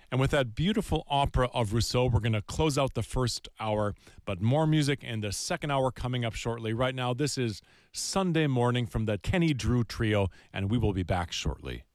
And with that beautiful opera of Rousseau, we're going to close out the first hour, but more music in the second hour coming up shortly. Right now, this is Sunday Morning from the Kenny Drew Trio, and we will be back shortly.